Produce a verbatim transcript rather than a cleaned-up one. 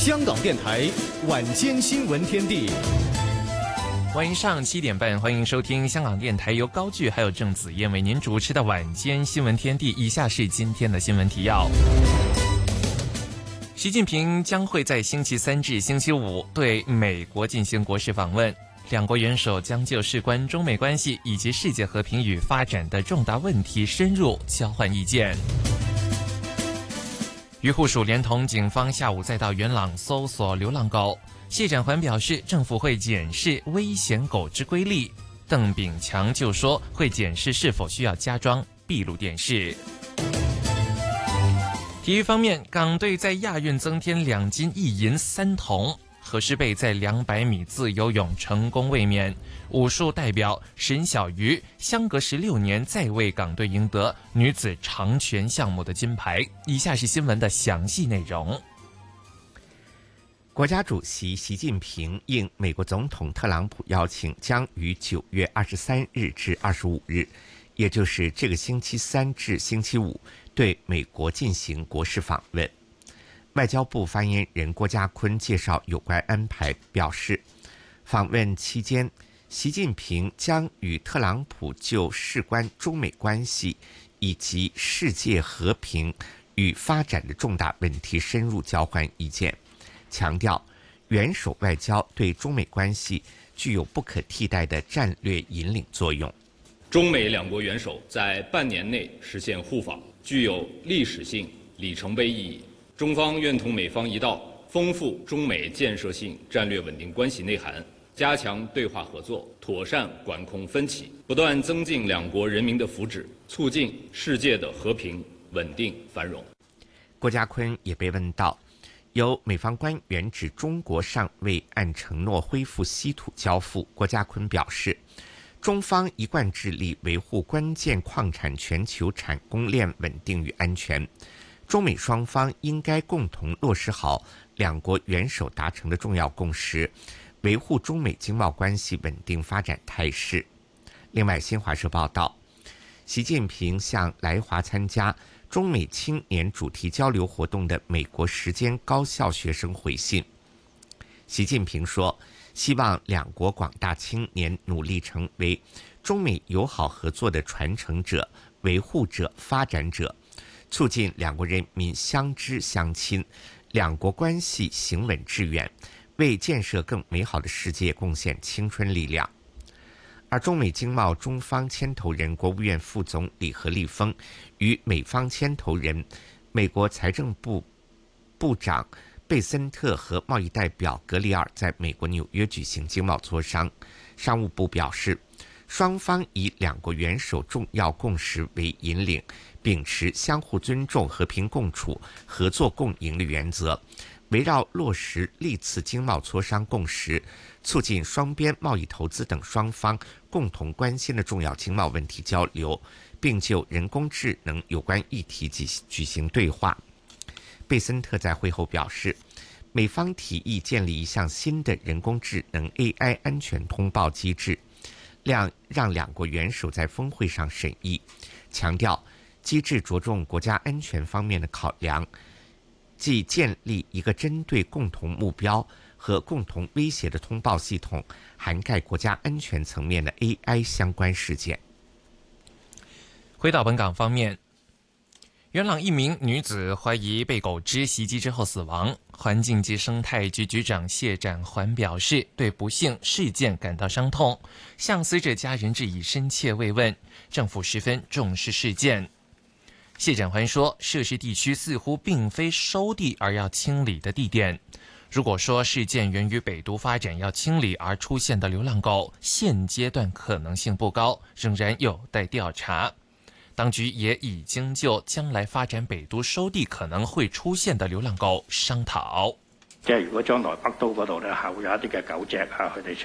香港电台晚间新闻天地。 晚上七点半，欢迎收听香港电台由高炬还有郑子燕为您主持的晚间新闻天地。以下是今天的新闻提要。习近平将会在星期三至星期五对美国进行国事访问，两国元首将就事关中美关系以及世界和平与发展的重大问题深入交换意见。渔护署连同警方下午再到元朗搜索流浪狗，谢展寰表示政府会检视危险狗之规例，邓炳强就说会检视是否需要加装闭路电视。体育方面，港队在亚运增添两金一银三铜，何诗蓓在两百米自由泳成功卫冕，武术代表沈小鱼相隔十六年再为港队赢得女子长拳项目的金牌。以下是新闻的详细内容。 国家主席习近平应美国总统特朗普邀请，将于九月二十三日至二十五日，也就是这个星期三至星期五，对美国进行国事访问。外交部发言人郭家坤介绍有关安排，表示，访问期间，习近平将与特朗普就事关中美关系以及世界和平与发展的重大问题深入交换意见，强调元首外交对中美关系具有不可替代的战略引领作用。 中美两国元首在半年内实现互访，具有历史性里程碑意义。中方愿同美方一道，丰富中美建设性战略稳定关系内涵，加强对话合作，妥善管控分歧，不断增进两国人民的福祉，促进世界的和平、稳定、繁荣。 郭家坤也被问到，有美方官员指中国尚未按承诺恢复稀土交付，郭家坤表示，中方一贯致力维护关键矿产全球产供链稳定与安全，中美双方应该共同落实好两国元首达成的重要共识，维护中美经贸关系稳定发展态势。另外，新华社报道，习近平向来华参加中美青年主题交流活动的美国时间高校学生回信。习近平说，希望两国广大青年努力成为中美友好合作的传承者、维护者、发展者，促进两国人民相知相亲，两国关系行稳致远，为建设更美好的世界贡献青春力量。而中美经贸中方牵头人国务院副总理何立峰与美方牵头人美国财政部部长贝森特和贸易代表格里尔在美国纽约举行经贸磋商。商务部表示，双方以两国元首重要共识为引领，秉持相互尊重、和平共处、合作共赢的原则，围绕落实历次经贸磋商共识，促进双边贸易投资等双方共同关心的重要经贸问题交流，并就人工智能有关议题举行对话。贝森特在会后表示，美方提议建立一项新的人工智能 A I 安全通报机制，让让两国元首在峰会上审议，强调机制着重国家安全方面的考量，即建立一个针对共同目标和共同威胁的通报系统，涵盖国家安全层面的 A I 相关事件。 回到本港方面，元朗一名女子怀疑被狗只袭击之后死亡，环境及生态局局长谢展寰表示，对不幸事件感到伤痛，向死者家人致以深切慰问，政府十分重视事件。谢展寰说，涉事地区似乎并非收地而要清理的地点，如果说事件源于北都发展要清理而出现的流浪狗，现阶段可能性不高，仍然有待调查。當局也已經就將來發展北都收地可能會出現的流浪狗商討。 即係如果將來北都嗰度咧，係會有一啲嘅狗隻啊，佢哋